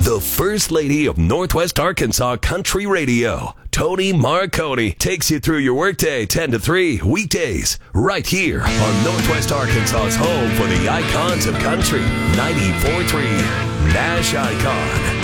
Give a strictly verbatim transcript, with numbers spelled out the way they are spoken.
The First Lady of Northwest Arkansas Country Radio, Tony Marconi, takes you through your workday ten to three weekdays right here on Northwest Arkansas's home for the icons of country, ninety-four point three Nash Icon.